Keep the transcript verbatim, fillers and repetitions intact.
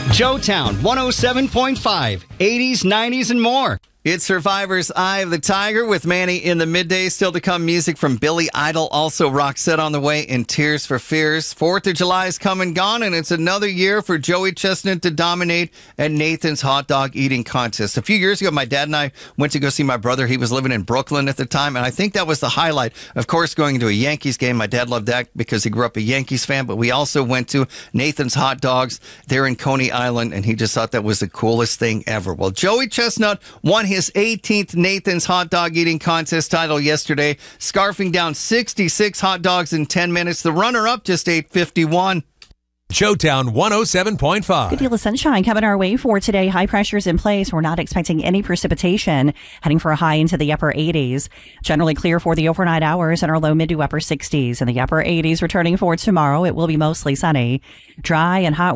Joetown one oh seven point five, eighties, nineties, and more. It's Survivor's Eye of the Tiger with Manny in the midday. Still to come, music from Billy Idol. Also, Roxette on the way and Tears for Fears. Fourth of July is come and gone, and it's another year for Joey Chestnut to dominate at Nathan's hot dog eating contest. A few years ago, my dad and I went to go see my brother. He was living in Brooklyn at the time, and I think that was the highlight. Of course, going to a Yankees game. My dad loved that because he grew up a Yankees fan, but we also went to Nathan's Hot Dogs there in Coney Island, and he just thought that was the coolest thing ever. Well, Joey Chestnut won his eighteenth Nathan's Hot Dog Eating Contest title yesterday, scarfing down sixty-six hot dogs in ten minutes. The runner-up just ate fifty-one. Joetown one oh seven point five. Good deal of sunshine coming our way for today. High pressures in place. We're not expecting any precipitation. Heading for a high into the upper eighties. Generally clear for the overnight hours and our low mid to upper sixties. In the upper eighties returning for tomorrow. It will be mostly sunny. Dry and hot